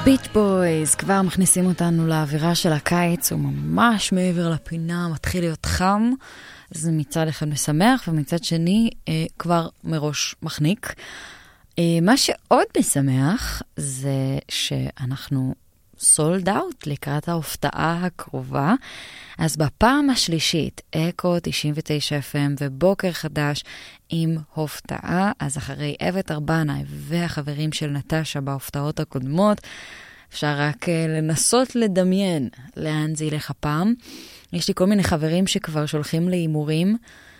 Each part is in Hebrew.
ביט בויז כבר מכניסים אותנו לאווירה של הקיץ, וממש מעבר לפינה מתחיל להיות חם. זה מצד אחד משמח, ומצד שני כבר מראש מחניק. מה שעוד משמח זה שאנחנו סולד אאוט לקראת ההופתעה הקרובה. אז בפעם השלישית, אקו 99 FM ובוקר חדש עם הופתעה. אז אחרי אבט ארבנאי והחברים של נטשה בהופתעות הקודמות, אפשר רק לנסות לדמיין לאן זה ילך הפעם. יש לי כל מיני חברים שכבר שולחים לאימורים,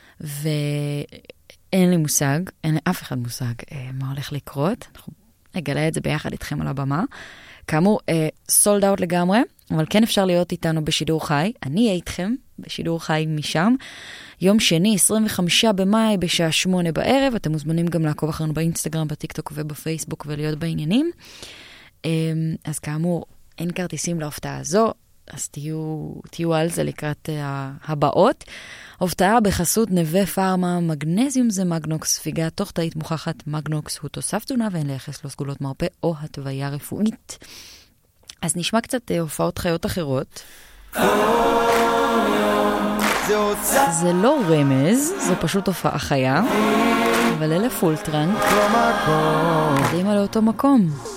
ואין לי מושג, אין לאף אחד מושג מה הולך לקרות. אנחנו נגלה את זה ביחד איתכם על הבמה. כאמור, סולד אאוט לגמרי, אבל כן אפשר להיות איתנו בשידור חי. אני אהיה איתכם בשידור חי משם. יום שני, 25 במאי, בשעה 8 בערב. אתם מוזמנים גם לעקוב אחרינו באינסטגרם, בטיקטוק ובפייסבוק ולהיות בעניינים. אז כאמור, אין כרטיסים להופתעה הזו, אז תהיו על זה לקראת הבאות. הופתעה בחסות נווה פארמה, מגנזיום זה מגנוקס, ספיגה תוך תאית מוכחת, מגנוקס הוא תוסף תזונה ואין לייחס לו סגולות מרפא או התוויה רפואית. אז נשמע קצת הופעות חיות אחרות. זה לא רמז, זו פשוט הופעה חיה, אבל אלה פול טרנק, קדימה לאותו מקום.